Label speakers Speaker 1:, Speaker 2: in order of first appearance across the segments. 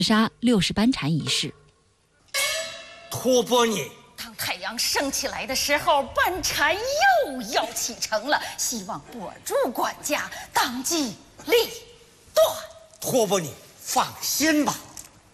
Speaker 1: 杀60班禅一事。
Speaker 2: 托钵你，
Speaker 3: 当太阳升起来的时候，班禅又要启程了，希望博主管家当机立断。
Speaker 2: 托钵你，放心吧。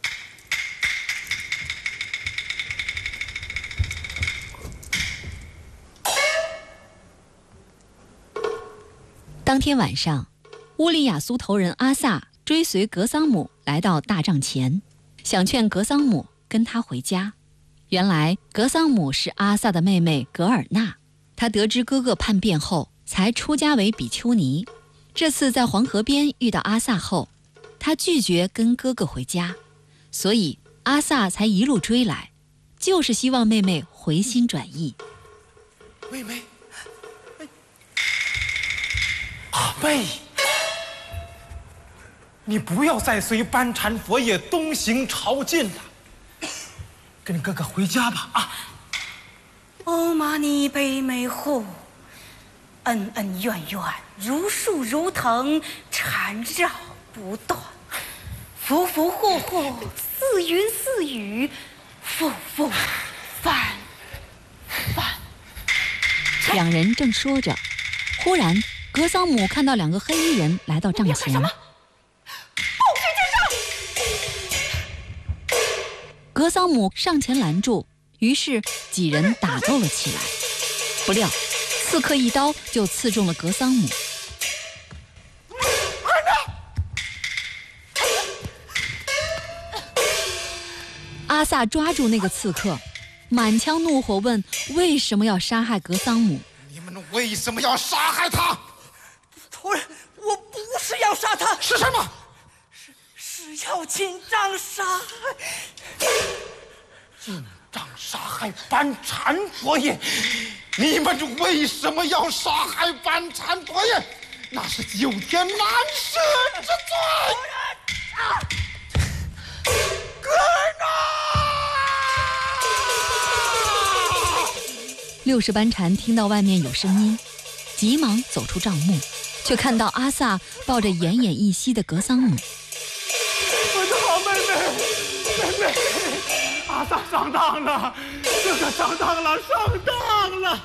Speaker 1: 当天晚上，乌里雅苏头人阿萨追随格桑姆来到大帐前，想劝格桑姆跟他回家。原来格桑姆是阿萨的妹妹格尔纳，她得知哥哥叛变后，才出家为比丘尼。这次在黄河边遇到阿萨后，她拒绝跟哥哥回家，所以阿萨才一路追来，就是希望妹妹回心转意。
Speaker 4: 妹妹，阿妹，你不要再随班禅佛爷东行朝觐了，跟哥哥回家吧啊！
Speaker 3: 欧玛尼贝美护，恩恩怨怨，如树如藤，缠绕不断，浮浮惑惑，似云似雨，复复反反。
Speaker 1: 两人正说着，忽然格桑姆看到2个黑衣人来到帐前。格桑姆上前拦住，于是几人打斗了起来。不料刺客一刀就刺中了格桑姆。阿萨抓住那个刺客，满腔怒火问：为什么要杀害格桑姆？
Speaker 4: 你们为什么要杀害他？
Speaker 5: 头人，我不是要杀他，
Speaker 4: 是什么？
Speaker 5: 是要进帐杀害。
Speaker 4: 进帐杀害班禅佛爷？你们为什么要杀害班禅佛爷？那是9天难赦之罪！哥
Speaker 1: ！60班禅听到外面有声音，急忙走出帐幕，却看到阿萨抱着奄奄一息的格桑姆。
Speaker 4: 我的好妹妹，阿萨上当了，哥哥上当了，上当了！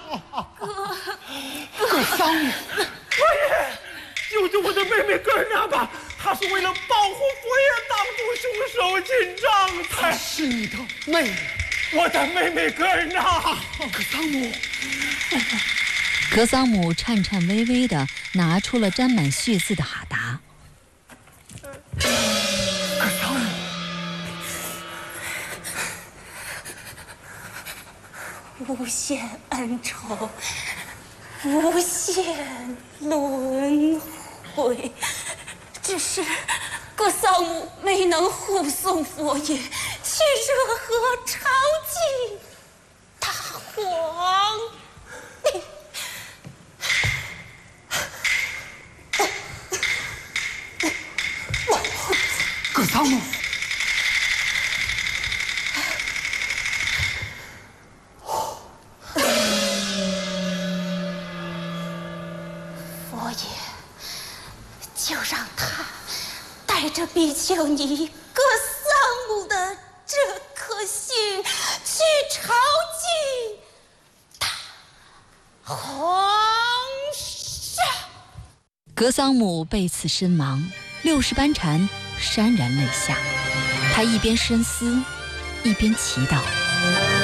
Speaker 4: 格桑姆，佛爷，救救我的妹妹格尔纳吧！她是为了保护佛爷挡住凶手进帐才。是你的妹妹，我的妹妹格尔纳。格桑姆，
Speaker 1: 格桑姆颤颤巍巍地拿出了沾满血渍的哈达。
Speaker 4: 格桑姆，
Speaker 3: 无限恩仇，无限轮回。只是格桑姆没能护送佛爷去热河朝觐大皇帝。
Speaker 4: 格桑姆，
Speaker 3: 佛爷，就让他带着比丘尼格桑姆的这颗心去朝觐大皇上。
Speaker 1: 格桑姆被刺身亡，60班禅潸然泪下。他一边深思，一边祈祷。